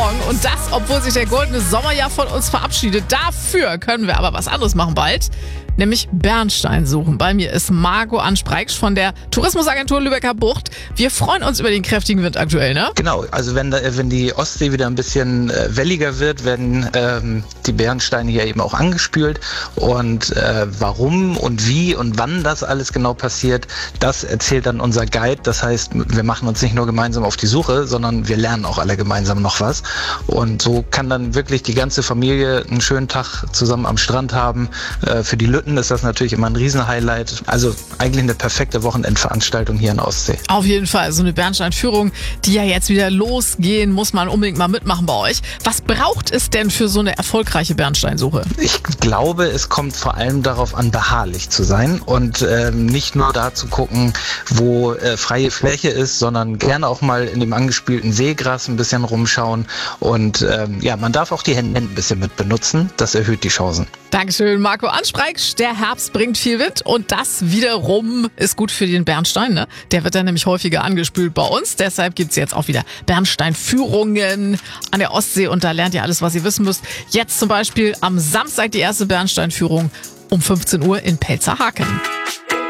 morgen. Und das, obwohl sich der goldene Sommer ja von uns verabschiedet. Dafür können wir aber was anderes machen bald. Nämlich Bernstein suchen. Bei mir ist Marco Anspreiksch von der Tourismusagentur Lübecker Bucht. Wir freuen uns über den kräftigen Wind aktuell, ne? Genau, also wenn die Ostsee wieder ein bisschen welliger wird, werden die Bernsteine hier eben auch angespült. Und warum und wie und wann das alles genau passiert, das erzählt dann unser Guide. Das heißt, wir machen uns nicht nur gemeinsam auf die Suche, sondern wir lernen auch alle gemeinsam noch was. Und so kann dann wirklich die ganze Familie einen schönen Tag zusammen am Strand haben. Für die Lütten ist das natürlich immer ein Riesenhighlight. Also eigentlich eine perfekte Wochenendveranstaltung hier in der Ostsee. Auf jeden Fall. So eine Bernsteinführung, die ja jetzt wieder losgehen, muss man unbedingt mal mitmachen bei euch. Was braucht es denn für so eine erfolgreiche Bernsteinsuche? Ich glaube, es kommt vor allem darauf an, beharrlich zu sein und nicht nur da zu gucken, wo freie Fläche ist, sondern gerne auch mal in dem angespülten Seegras ein bisschen rumschauen. Und man darf auch die Hände ein bisschen mit benutzen. Das erhöht die Chancen. Dankeschön, Marco Anspreiksch. Der Herbst bringt viel Wind und das wiederum ist gut für den Bernstein. Ne? Der wird dann nämlich häufiger angespült bei uns. Deshalb gibt's jetzt auch wieder Bernsteinführungen an der Ostsee und da lernt ihr alles, was ihr wissen müsst. Jetzt zum Beispiel am Samstag die erste Bernsteinführung um 15 Uhr in Pelzerhaken.